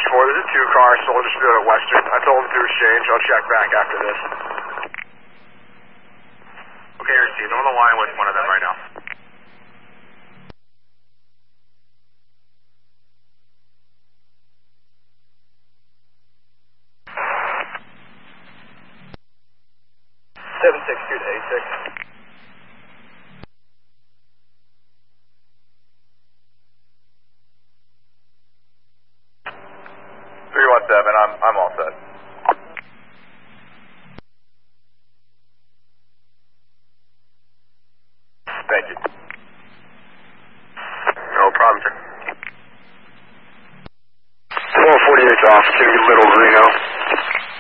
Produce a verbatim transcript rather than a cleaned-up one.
four, this is two cars, Soldier Field at Western. I told him to exchange. I'll check back after this. Okay, received. I'm on the line with one of them right now. seven six two to eight six. three one seven, I'm, I'm all set. Thank you.